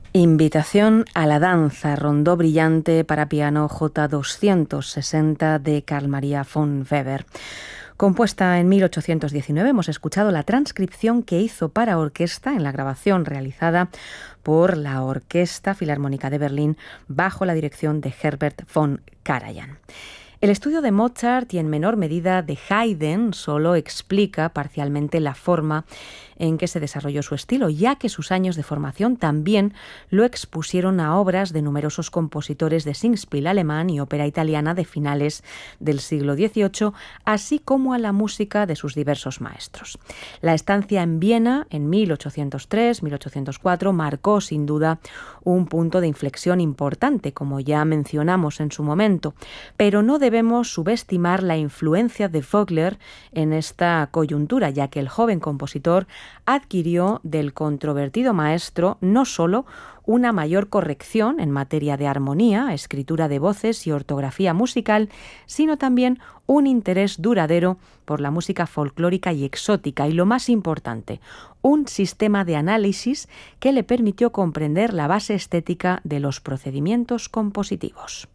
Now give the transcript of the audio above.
Invitación a la danza, rondó brillante para piano J260 de Carl Maria von Weber. Compuesta en 1819, hemos escuchado la transcripción que hizo para orquesta en la grabación realizada por la Orquesta Filarmónica de Berlín bajo la dirección de Herbert von Karajan. El estudio de Mozart y en menor medida de Haydn solo explica parcialmente la forma en que se desarrolló su estilo, ya que sus años de formación también lo expusieron a obras de numerosos compositores de Singspiel alemán y ópera italiana de finales del siglo XVIII, así como a la música de sus diversos maestros. La estancia en Viena en 1803-1804 marcó sin duda un punto de inflexión importante, como ya mencionamos en su momento, pero no debemos subestimar la influencia de Vogler en esta coyuntura, ya que el joven compositor adquirió del controvertido maestro no solo una mayor corrección en materia de armonía, escritura de voces y ortografía musical, sino también un interés duradero por la música folclórica y exótica y, lo más importante, un sistema de análisis que le permitió comprender la base estética de los procedimientos compositivos.